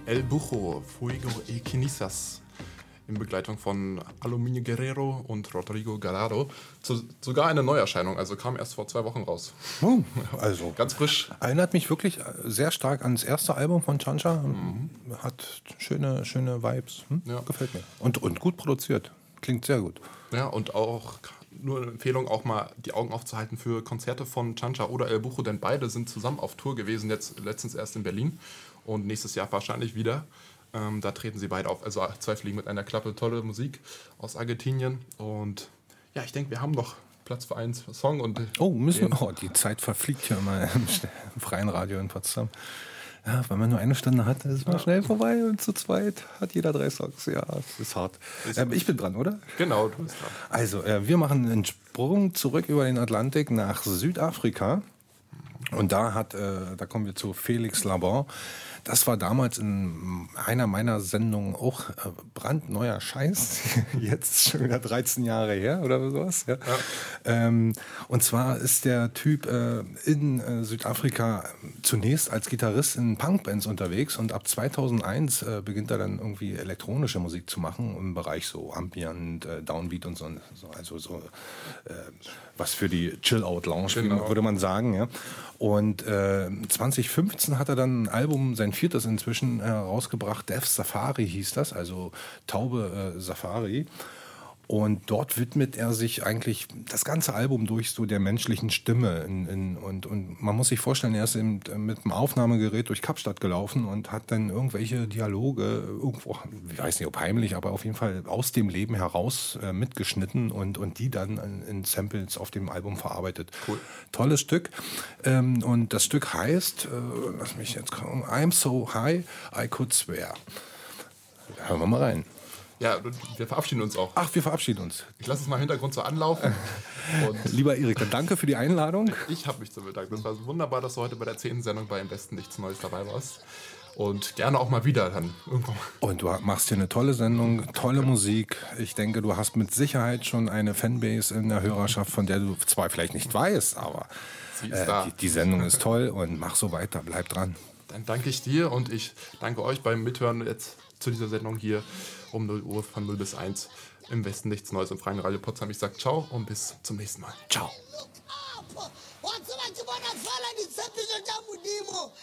El Bujo, Fuego y Cenizas in Begleitung von Aluminio Guerrero und Rodrigo Gallardo. Sogar eine Neuerscheinung, also kam erst vor 2 Wochen raus. Oh, also ganz frisch. Erinnert mich wirklich sehr stark ans erste Album von Chancha. Hat schöne Vibes. Ja. Gefällt mir. Und gut produziert. Klingt sehr gut. Ja, und auch nur eine Empfehlung, auch mal die Augen aufzuhalten für Konzerte von Chancha oder El Bujo, denn beide sind zusammen auf Tour gewesen, jetzt letztens erst in Berlin und nächstes Jahr wahrscheinlich wieder. Da treten sie beide auf, also 2 Fliegen mit einer Klappe, tolle Musik aus Argentinien. Und ja, ich denke, wir haben noch Platz für einen Song. Und die Zeit verfliegt hier immer im freien Radio in Potsdam. Ja, wenn man nur 1 Stunde hat, ist man schnell vorbei und zu zweit hat jeder 3 Songs. Ja, das ist hart. Ich bin dran, oder? Genau, du bist dran. Also, wir machen einen Sprung zurück über den Atlantik nach Südafrika. Und da kommen wir zu Felix Labon. Das war damals in einer meiner Sendungen auch brandneuer Scheiß. Jetzt schon wieder 13 Jahre her oder sowas. Ja. Ja. Und zwar ist der Typ in Südafrika zunächst als Gitarrist in Punkbands unterwegs und ab 2001 beginnt er dann irgendwie elektronische Musik zu machen im Bereich so Ambient, Downbeat und so. Also so was für die Chill-Out-Lounge, genau, würde man sagen. Ja. Und 2015 hat er dann ein Album, sein 4. inzwischen, rausgebracht. Death Safari hieß das, also Taube Safari. Und dort widmet er sich eigentlich das ganze Album durch so der menschlichen Stimme. Und man muss sich vorstellen, er ist eben mit einem Aufnahmegerät durch Kapstadt gelaufen und hat dann irgendwelche Dialoge irgendwo, ich weiß nicht ob heimlich, aber auf jeden Fall aus dem Leben heraus mitgeschnitten und die dann in Samples auf dem Album verarbeitet. Cool. Tolles Stück. Und das Stück heißt, lass mich jetzt kommen, I'm so high, I could swear. Hören wir mal rein. Ja, wir verabschieden uns auch. Ach, wir verabschieden uns. Ich lasse es mal im Hintergrund so anlaufen. Und lieber Erik, dann danke für die Einladung. Ich habe mich zu bedanken. Das war wunderbar, dass du heute bei der 10. Sendung bei Im Besten Nichts Neues dabei warst. Und gerne auch mal wieder dann irgendwann. Und du machst hier eine tolle Sendung, tolle Musik. Ich denke, du hast mit Sicherheit schon eine Fanbase in der Hörerschaft, von der du zwar vielleicht nicht weißt, aber sie ist da. Die Sendung ist toll und mach so weiter, bleib dran. Dann danke ich dir und ich danke euch beim Mithören jetzt zu dieser Sendung hier um 0 Uhr von 0 bis 1 im Westen nichts Neues im Freien Radio Potsdam. Ich sage ciao und bis zum nächsten Mal. Ciao.